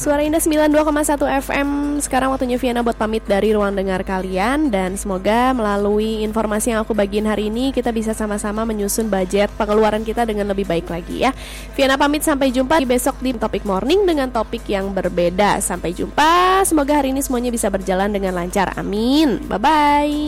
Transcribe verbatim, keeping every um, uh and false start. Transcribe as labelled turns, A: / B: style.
A: Suara Indah sembilan puluh dua koma satu F M. Sekarang waktunya Viana buat pamit dari ruang dengar kalian. Dan semoga melalui informasi yang aku bagiin hari ini, kita bisa sama-sama menyusun budget pengeluaran kita dengan lebih baik lagi ya. Viana pamit, sampai jumpa di besok di Topik Morning dengan topik yang berbeda. Sampai jumpa, semoga hari ini semuanya bisa berjalan dengan lancar, amin. Bye-bye.